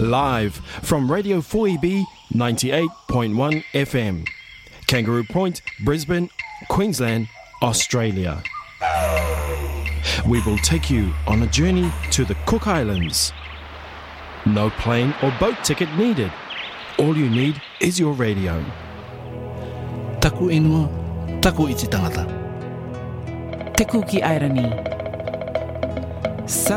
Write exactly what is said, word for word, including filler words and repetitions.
live from Radio four E B ninety-eight point one F M, Kangaroo Point, Brisbane, Queensland, Australia. We will take you on a journey to the Cook Islands. No plane or boat ticket needed. All you need is your radio. Taku inua, taku iti tangata. Te kuki airani.